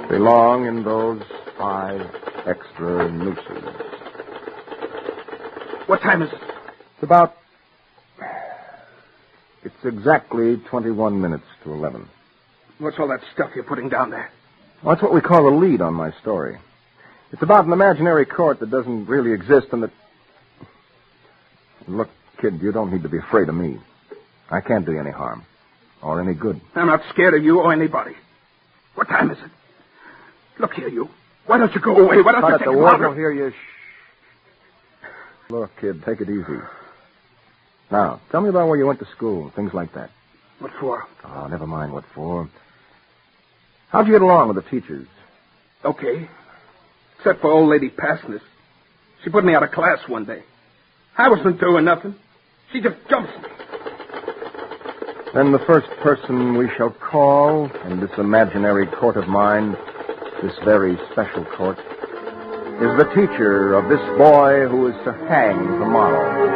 belong in those 5 extra nooses. What time is it? It's exactly 21 minutes to 11. What's all that stuff you're putting down there? Well, that's what we call the lead on my story. It's about an imaginary court that doesn't really exist and that... Look, kid, you don't need to be afraid of me. I can't do you any harm. Or any good. I'm not scared of you or anybody. What time is it? Look here, you. Why don't you go away? Why don't you take the a warden longer... will hear you. Shh. Look, kid, take it easy. Now, tell me about where you went to school, things like that. What for? Oh, never mind what for. How'd you get along with the teachers? Okay. Except for old lady Passness. She put me out of class one day. I wasn't doing nothing. She just jumps me. Then the first person we shall call in this imaginary court of mine, this very special court, is the teacher of this boy who is to hang tomorrow.